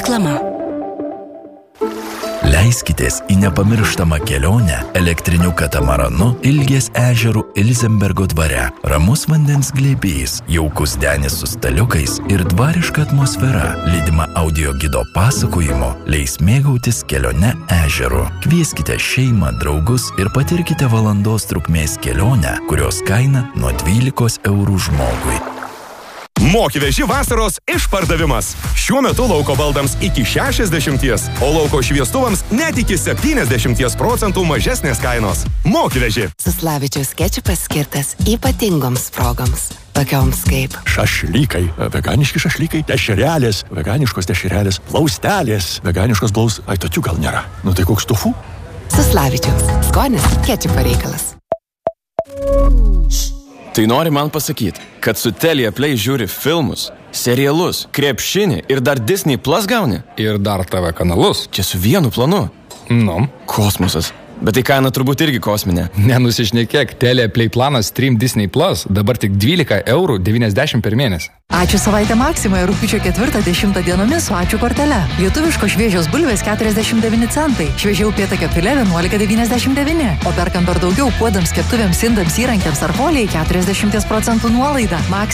Reklama. Leiskitės į nepamirštamą kelionę elektriniu katamaranu Ilgės ežerų Ilzenbergo dvare. Ramus vandens glėbys, jaukus denis su staliukais ir dvariška atmosfera, lydima audio gido pasakojimo, leis mėgautis kelione ežeru. Kvieskite šeimą, draugus ir patirkite valandos trukmės kelionę, kurios kaina nuo 12 eurų žmogui. Moki veži vasaros išpardavimas. Šiuo metu lauko baldams iki 60, o lauko šviestuvams net iki 70% mažesnės kainos. Moki veži. Saslavičiaus kečupas skirtas ypatingoms progoms. Tokioms kaip šašlykai, veganiški šašlykai, dešrelės, veganiškos dešrelės, plaustelės, veganiškos tokių gal nėra. Nu tai koks tofu? Saslavičiaus. Skonis kečupo reikalas. Tai nori man pasakyti, kad su Telia Play žiūri filmus, serialus, krepšinį ir dar Disney Plus gauni? Ir dar TV kanalus. Čia su vienu planu. Nu. Kosmosas. Bet tai kaina turbūt irgi kosminė. Nenusišnekėk, Telia Play planas Stream Disney Plus dabar tik 12,90 € per mėnesį. Ačiū savaitę Maksimoje rugpjūčio 4-10 dienomis su Ačiū kortele. Lietuviško šviežios bulvės 49 centai, šviežiau upėtakio filė 11,99. O perkant dar daugiau puodams, keptuvėms, indams, įrankiams ar foliai 40% nuolaida.